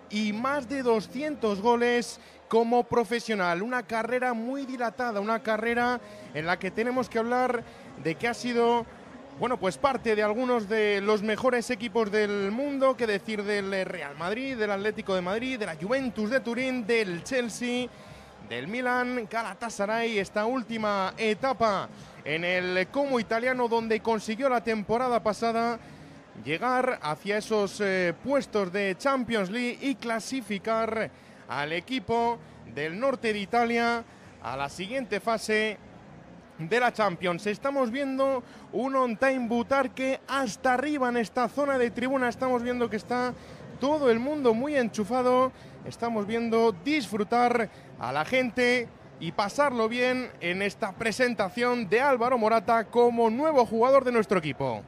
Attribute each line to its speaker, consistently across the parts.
Speaker 1: y más de 200 goles como profesional. Una carrera muy dilatada, una carrera en la que tenemos que hablar de que ha sido, bueno, pues parte de algunos de los mejores equipos del mundo, que decir del Real Madrid, del Atlético de Madrid, de la Juventus de Turín, del Chelsea, del Milan, Galatasaray, esta última etapa en el Como italiano, donde consiguió la temporada pasada llegar hacia esos puestos de Champions League y clasificar al equipo del norte de Italia a la siguiente fase de la Champions. Estamos viendo un On-Time Butarque hasta arriba en esta zona de tribuna. Estamos viendo que está todo el mundo muy enchufado. Estamos viendo disfrutar a la gente y pasarlo bien en esta presentación de Álvaro Morata como nuevo jugador de nuestro equipo.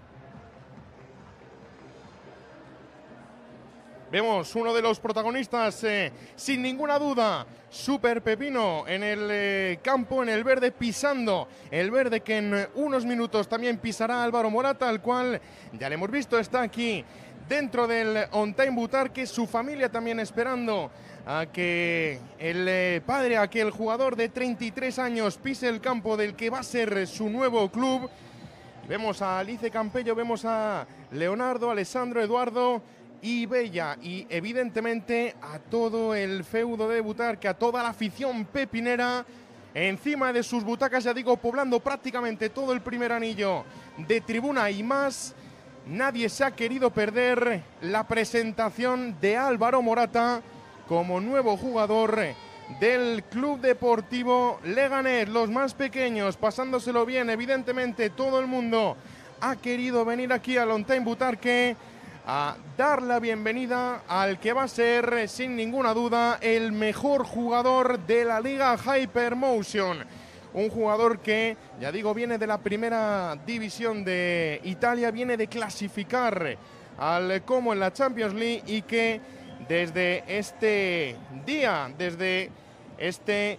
Speaker 1: Vemos uno de los protagonistas, sin ninguna duda, Super Pepino en el campo, en el verde, pisando el verde que en unos minutos también pisará Álvaro Morata, al cual ya le hemos visto, está aquí dentro del On-Time Butarque, su familia también esperando a que el padre, a que el jugador de 33 años pise el campo del que va a ser su nuevo club. Vemos a Alice Campello, vemos a Leonardo, Alessandro, Eduardo y Bella, y evidentemente a todo el feudo de Butarque, a toda la afición pepinera encima de sus butacas, ya digo, poblando prácticamente todo el primer anillo de tribuna y más. Nadie se ha querido perder la presentación de Álvaro Morata como nuevo jugador del Club Deportivo Leganés. Los más pequeños pasándoselo bien, evidentemente todo el mundo ha querido venir aquí al On-Time Butarque a dar la bienvenida al que va a ser, sin ninguna duda, el mejor jugador de la Liga Hypermotion. Un jugador que, ya digo, viene de la primera división de Italia, viene de clasificar al Como en la Champions League y que desde este día, desde este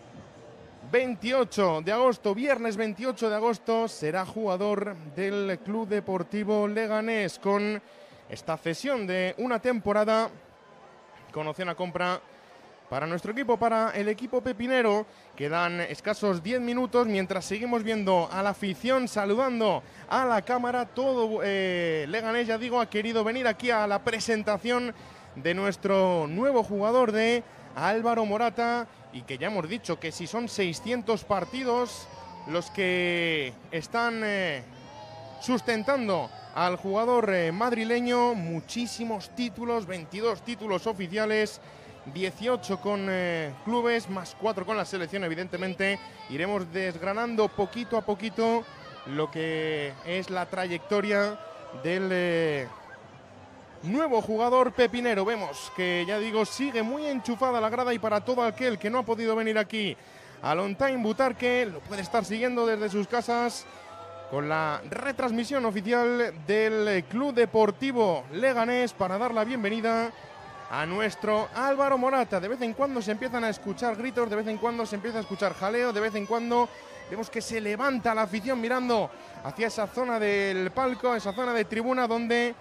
Speaker 1: 28 de agosto, viernes 28 de agosto, será jugador del Club Deportivo Leganés con esta cesión de una temporada con opción a compra para nuestro equipo, para el equipo pepinero. Quedan escasos 10 minutos mientras seguimos viendo a la afición saludando a la cámara. Todo Leganés, ya digo, ha querido venir aquí a la presentación de nuestro nuevo jugador, de Álvaro Morata, y que ya hemos dicho que si son 600 partidos los que están sustentando al jugador madrileño, muchísimos títulos, 22 títulos oficiales, 18 con clubes, más 4 con la selección. Evidentemente iremos desgranando poquito a poquito lo que es la trayectoria del nuevo jugador pepinero. Vemos que, ya digo, sigue muy enchufada la grada, y para todo aquel que no ha podido venir aquí al On-Time Butarque, lo puede estar siguiendo desde sus casas con la retransmisión oficial del Club Deportivo Leganés para dar la bienvenida a nuestro Álvaro Morata. De vez en cuando se empiezan a escuchar gritos, de vez en cuando se empieza a escuchar jaleo, de vez en cuando vemos que se levanta la afición mirando hacia esa zona del palco, esa zona de tribuna donde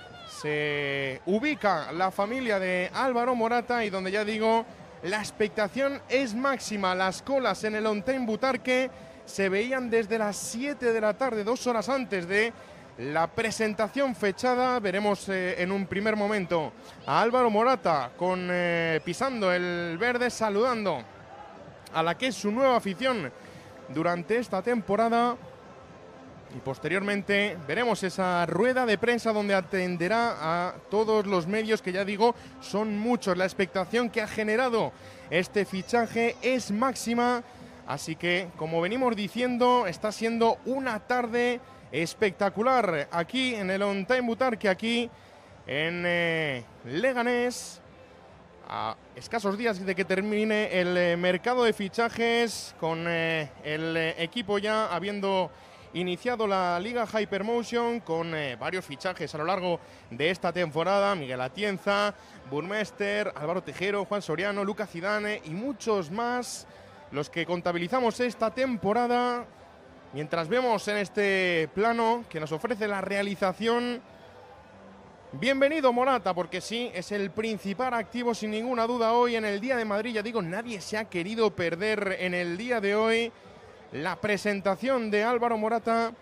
Speaker 1: se ubica la familia de Álvaro Morata y donde, ya digo, la expectación es máxima. Las colas en el On-Time Butarque se veían desde las 7 de la tarde, 2 horas antes de la presentación fechada. Veremos en un primer momento a Álvaro Morata pisando el verde, saludando a la que es su nueva afición durante esta temporada, y posteriormente veremos esa rueda de prensa donde atenderá a todos los medios, que, ya digo, son muchos. La expectación que ha generado este fichaje es máxima. Así que, como venimos diciendo, está siendo una tarde espectacular aquí en el On-Time Butarque, aquí en Leganés, a escasos días de que termine el mercado de fichajes, con el equipo ya habiendo iniciado la Liga Hypermotion, con varios fichajes a lo largo de esta temporada: Miguel Atienza, Burmester, Álvaro Tejero, Juan Soriano, Lucas Zidane y muchos más, los que contabilizamos esta temporada. Mientras vemos en este plano que nos ofrece la realización Bienvenido Morata, porque sí, es el principal activo sin ninguna duda hoy en el Día de Madrid. Ya digo, nadie se ha querido perder en el día de hoy la presentación de Álvaro Morata